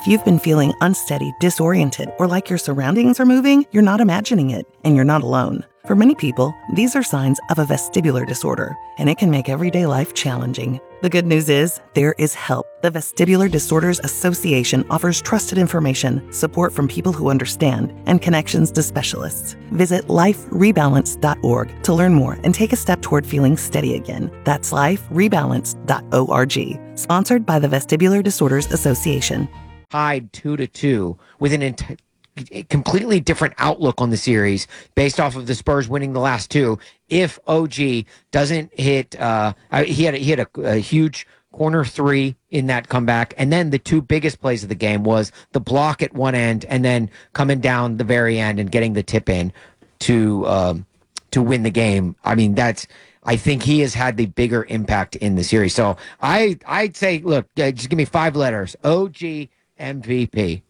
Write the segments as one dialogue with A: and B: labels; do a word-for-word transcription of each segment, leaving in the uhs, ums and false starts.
A: If you've been feeling unsteady, disoriented, or like your surroundings are moving, you're not imagining it, and you're not alone. For many people, these are signs of a vestibular disorder, and it can make everyday life challenging. The good news is, there is help. The Vestibular Disorders Association offers trusted information, support from people who understand, and connections to specialists. Visit life rebalance dot org to learn more and take a step toward feeling steady again. That's life rebalance dot org. Sponsored by the Vestibular Disorders Association.
B: Tied two to two with an ent- completely different outlook on the series based off of the Spurs winning the last two. If O G doesn't hit, uh, he had a, he had a, a huge corner three in that comeback, and then the two biggest plays of the game was the block at one end, and then coming down the very end and getting the tip in to um, to win the game. I mean, that's. I think he has had the bigger impact in the series. So I I'd say, look, uh, just give me five letters: O G M V P.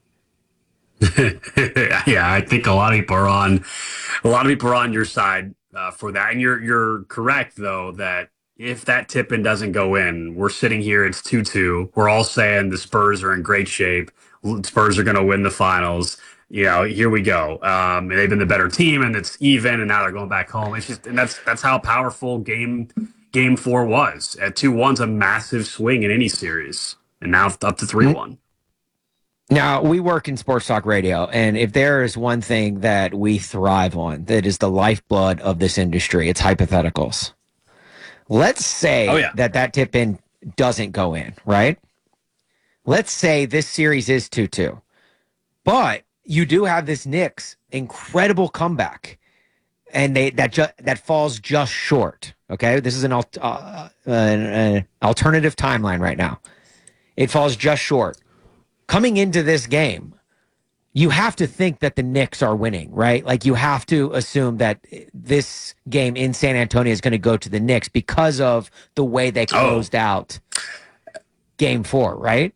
C: Yeah, I think a lot of people are on a lot of people are on your side uh, for that, and you're you're correct though that if that tip in doesn't go in, we're sitting here, it's two two. We're all saying the Spurs are in great shape. Spurs are going to win the finals. You know, here we go. Um, they've been the better team, and it's even, and now they're going back home. It's just, and that's that's how powerful game game four was. At two one's a massive swing in any series, and now up to three one.
B: Now, we work in sports talk radio, and if there is one thing that we thrive on that is the lifeblood of this industry, it's hypotheticals. Let's say
C: oh, yeah.
B: that that tip in doesn't go in, right? Let's say this series is two two, but you do have this Knicks incredible comeback, and they that ju- that falls just short. Okay, this is an, al- uh, an, an alternative timeline right now. It falls just short. Coming into this game, you have to think that the Knicks are winning, right? Like, you have to assume that this game in San Antonio is going to go to the Knicks because of the way they closed oh. out game four, right?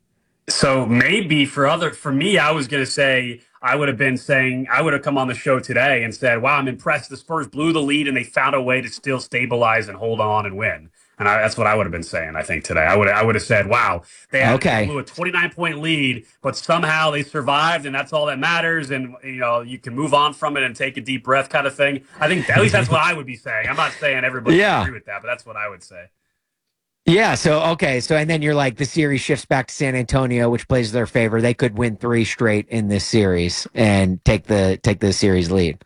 C: So maybe for other, for me, I was going to say, I would have been saying, I would have come on the show today and said, wow, I'm impressed. The Spurs blew the lead and they found a way to still stabilize and hold on and win. And I, that's what I would have been saying, I think, today. I would I would have said, wow, they had
B: okay.
C: blew a twenty-nine point lead, but somehow they survived, and that's all that matters. And, you know, you can move on from it and take a deep breath kind of thing. I think at least that's what I would be saying. I'm not saying everybody
B: yeah.
C: would agree with that, but that's what I would say.
B: Yeah, so, okay, so, and then you're like, the series shifts back to San Antonio, which plays their favor. They could win three straight in this series and take the take the series lead.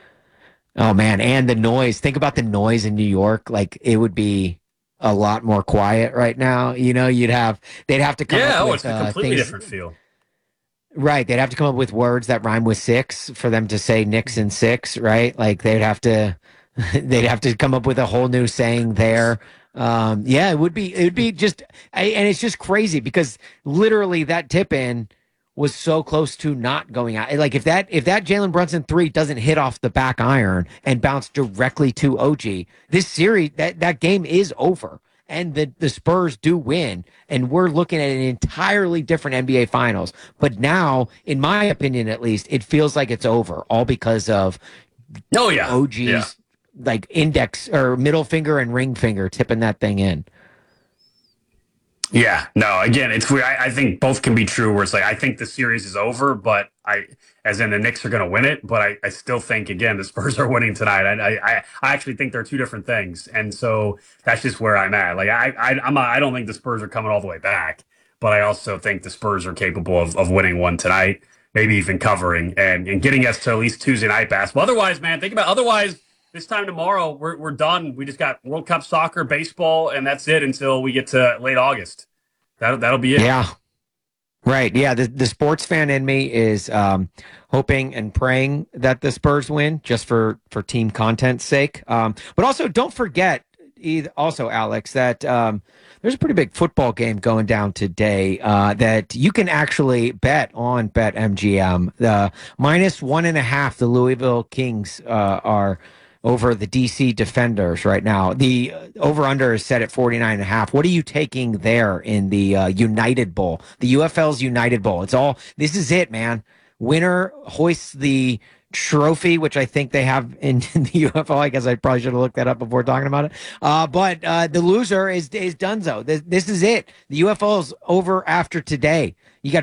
B: Oh, man, and the noise. Think about the noise in New York. Like, it would be a lot more quiet right now. You know, you'd have, they'd have to come
C: yeah,
B: up
C: oh,
B: with
C: it's a completely
B: uh, things,
C: different feel.
B: Right. They'd have to come up with words that rhyme with six for them to say Knicks and six, right? Like, they'd have to, they'd have to come up with a whole new saying there. Um, yeah, it would be, it would be just, I, and it's just crazy because literally that tip in was so close to not going out. Like, if that if that Jalen Brunson three doesn't hit off the back iron and bounce directly to O G, this series, that, that game is over. And the, the Spurs do win. And we're looking at an entirely different N B A Finals. But now, in my opinion at least, it feels like it's over. All because of
C: oh, yeah.
B: O G's
C: yeah.
B: like index or middle finger and ring finger tipping that thing in.
C: Yeah, no, again, it's weird. I, I think both can be true where it's like, I think the series is over, but I, as in the Knicks are going to win it, but I, I still think, again, the Spurs are winning tonight. I, I, I actually think they're two different things. And so that's just where I'm at. Like, I, I, I'm a, I don't think the Spurs are coming all the way back, but I also think the Spurs are capable of, of winning one tonight, maybe even covering and, and getting us to at least Tuesday night basketball. Otherwise, man, think about otherwise. This time tomorrow, we're we're done. We just got World Cup soccer, baseball, and that's it until we get to late August. That'll, that'll be it.
B: Yeah. Right. Yeah. The, the sports fan in me is um, hoping and praying that the Spurs win just for, for team content's sake. Um, but also, don't forget, either, also, Alex, that um, there's a pretty big football game going down today uh, that you can actually bet on BetMGM. The minus one and a half, the Louisville Kings uh, are over the D C Defenders right now. The over-under is set at forty-nine and a half. What are you taking there in the uh, United Bowl? The U F L's United Bowl. It's all, this is it, man. Winner hoists the trophy, which I think they have in, in the U F L. I guess I probably should have looked that up before talking about it. Uh, but uh, the loser is is Dunzo. This, this is it. The U F L is over after today.